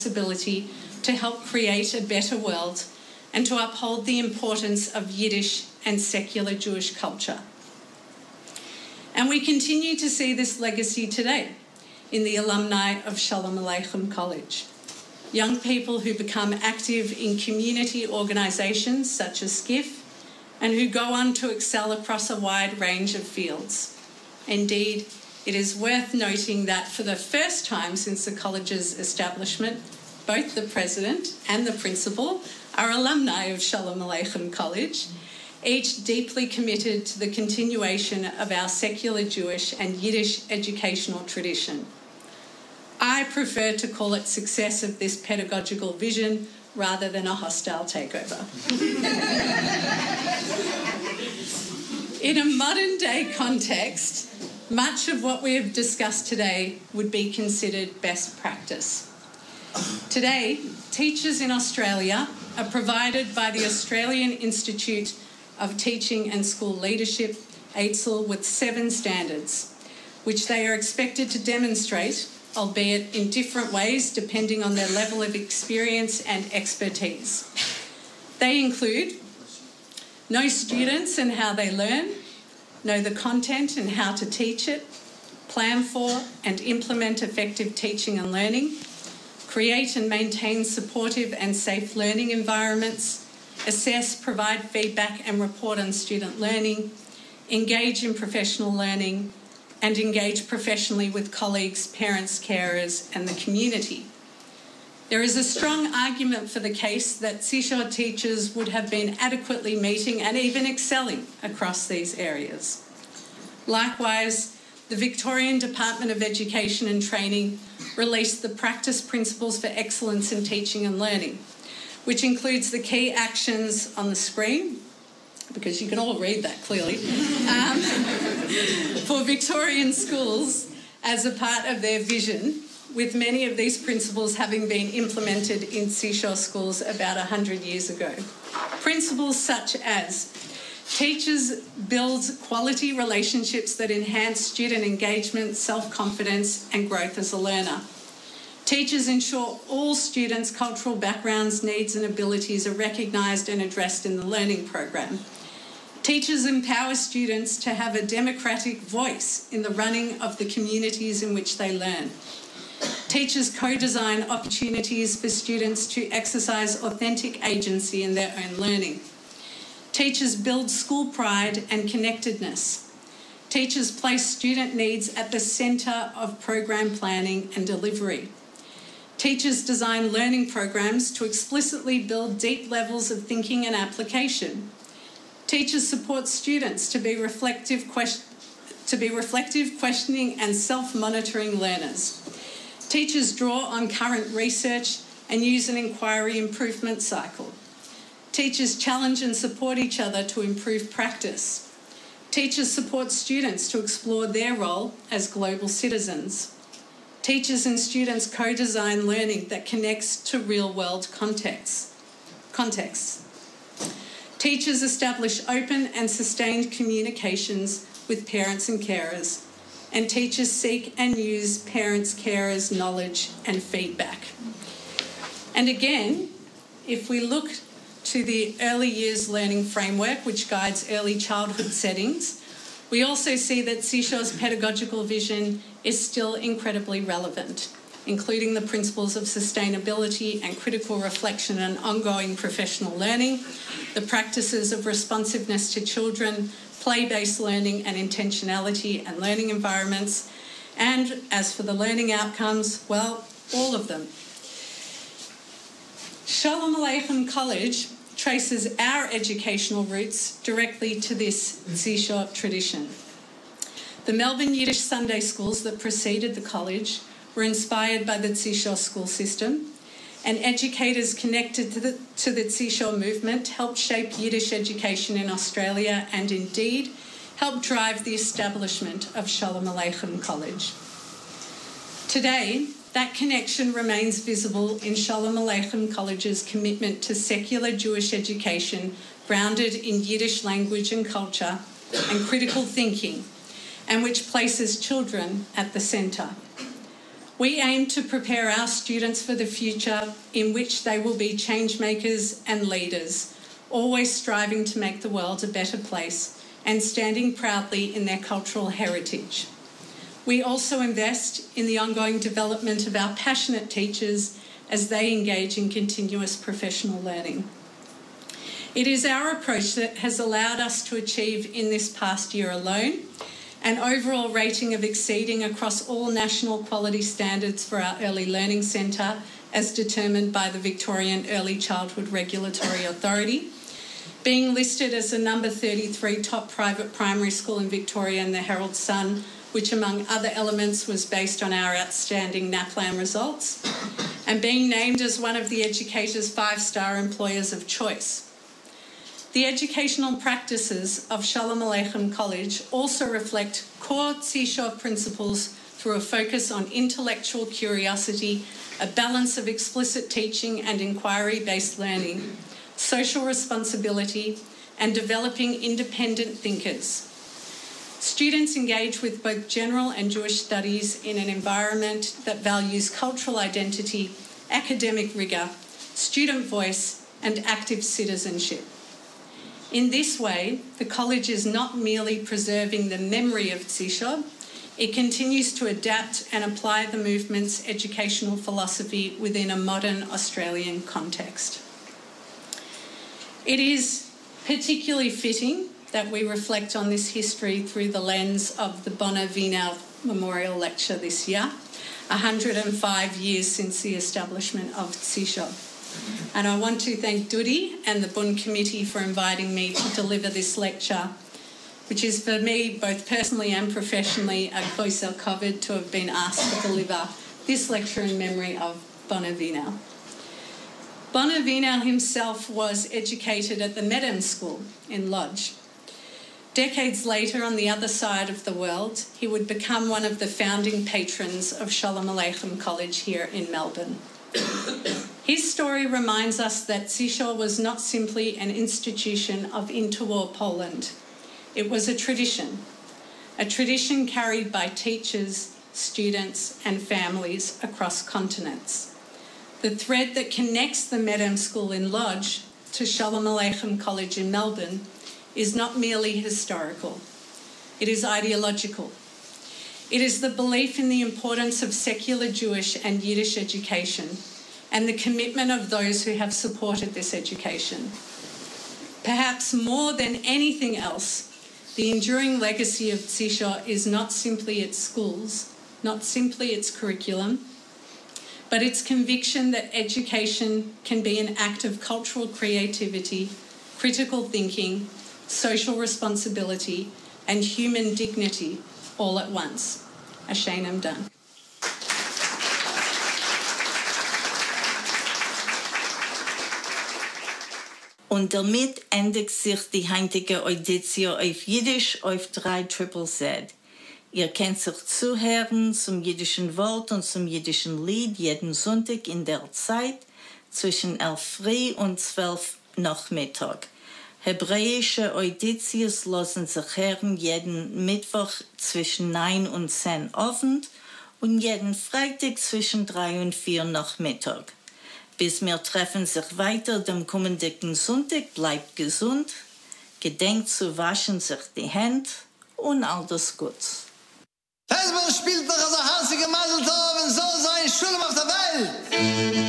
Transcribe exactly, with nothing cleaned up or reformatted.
responsibility to help create a better world and to uphold the importance of Yiddish and secular Jewish culture. And we continue to see this legacy today in the alumni of Shalom Aleichem College. Young people who become active in community organisations such as SCIF and who go on to excel across a wide range of fields. Indeed, it is worth noting that for the first time since the college's establishment, both the president and the principal are alumni of Shalom Aleichem College, each deeply committed to the continuation of our secular Jewish and Yiddish educational tradition. I prefer to call it success of this pedagogical vision rather than a hostile takeover. In a modern-day context, much of what we have discussed today would be considered best practice. Today, teachers in Australia are provided by the Australian Institute of Teaching and School Leadership, A I T S L, with seven standards, which they are expected to demonstrate, albeit in different ways depending on their level of experience and expertise. They include know students and how they learn, know the content and how to teach it, plan for and implement effective teaching and learning, create and maintain supportive and safe learning environments, assess, provide feedback and report on student learning, engage in professional learning, and engage professionally with colleagues, parents, carers, and the community. There is a strong argument for the case that Seashore teachers would have been adequately meeting and even excelling across these areas. Likewise, the Victorian Department of Education and Training released the Practice Principles for Excellence in Teaching and Learning, which includes the key actions on the screen, because you can all read that clearly, um, for Victorian schools as a part of their vision, with many of these principles having been implemented in Seashore schools about one hundred years ago. Principles such as teachers build quality relationships that enhance student engagement, self-confidence and growth as a learner. Teachers ensure all students' cultural backgrounds, needs and abilities are recognised and addressed in the learning program. Teachers empower students to have a democratic voice in the running of the communities in which they learn. Teachers co-design opportunities for students to exercise authentic agency in their own learning. Teachers build school pride and connectedness. Teachers place student needs at the centre of program planning and delivery. Teachers design learning programs to explicitly build deep levels of thinking and application. Teachers support students to be reflective, quest- to be reflective, questioning and self-monitoring learners. Teachers draw on current research and use an inquiry improvement cycle. Teachers challenge and support each other to improve practice. Teachers support students to explore their role as global citizens. Teachers and students co-design learning that connects to real-world contexts. contexts. Teachers establish open and sustained communications with parents and carers, and teachers seek and use parents, carers' knowledge and feedback. And again, if we look to the early years learning framework, which guides early childhood settings, we also see that Seashore's pedagogical vision is still incredibly relevant, including the principles of sustainability and critical reflection and ongoing professional learning, the practices of responsiveness to children, play-based learning and intentionality and learning environments, and as for the learning outcomes, well, all of them. Shalom Aleichem College traces our educational roots directly to this Seashore tradition. The Melbourne Yiddish Sunday schools that preceded the college were inspired by the Seashore school system, and educators connected to the, to the Seashore movement helped shape Yiddish education in Australia and indeed helped drive the establishment of Shalom Aleichem College. Today, that connection remains visible in Shalom Aleichem College's commitment to secular Jewish education grounded in Yiddish language and culture and critical thinking, and which places children at the centre. We aim to prepare our students for the future in which they will be change makers and leaders, always striving to make the world a better place and standing proudly in their cultural heritage. We also invest in the ongoing development of our passionate teachers as they engage in continuous professional learning. It is our approach that has allowed us to achieve in this past year alone an overall rating of exceeding across all national quality standards for our Early Learning Centre as determined by the Victorian Early Childhood Regulatory Authority, being listed as the number thirty-three top private primary school in Victoria in the Herald Sun, which among other elements was based on our outstanding NAPLAN results, and being named as one of the Educator's five-star employers of choice. The educational practices of Shalom Aleichem College also reflect core Tzisho principles through a focus on intellectual curiosity, a balance of explicit teaching and inquiry-based learning, social responsibility, and developing independent thinkers. Students engage with both general and Jewish studies in an environment that values cultural identity, academic rigour, student voice, and active citizenship. In this way, the college is not merely preserving the memory of Tzisho, it continues to adapt and apply the movement's educational philosophy within a modern Australian context. It is particularly fitting that we reflect on this history through the lens of the Bona Wiener Memorial Lecture this year, one hundred five years since the establishment of Tzisho. And I want to thank Dudi and the Bund Committee for inviting me to deliver this lecture, which is for me, both personally and professionally, a closer covered to have been asked to deliver this lecture in memory of Bona Wiener. Bona Wiener himself was educated at the Medem School in Lodz. Decades later, on the other side of the world, he would become one of the founding patrons of Shalom Aleichem College here in Melbourne. His story reminds us that Tzisho was not simply an institution of interwar Poland. It was a tradition, a tradition carried by teachers, students, and families across continents. The thread that connects the Medem School in Lodz to Shalom Aleichem College in Melbourne is not merely historical, it is ideological. It is the belief in the importance of secular Jewish and Yiddish education and the commitment of those who have supported this education. Perhaps more than anything else, the enduring legacy of Tzisho is not simply its schools, not simply its curriculum, but its conviction that education can be an act of cultural creativity, critical thinking, social responsibility, and human dignity all at once. Ashein Dank. Und damit endigt sich die heutige Audition auf Jiddisch auf drei Triple Z. Ihr könnt sich zuhören zum jiddischen Wort und zum jiddischen Lied jeden Sonntag in der Zeit zwischen elf früh und zwölf Nachmittag. Hebräische Auditions lassen sich hören jeden Mittwoch zwischen neun und zehn Abend und jeden Freitag zwischen drei und vier Nachmittag. Bis wir treffen sich weiter dem kommenden Sonntag, bleibt gesund, gedenkt zu waschen sich die Hände und all das Gutes. Hezbollah spielt doch als ein Hansige Maseltov und so sein Schulm auf der Welt.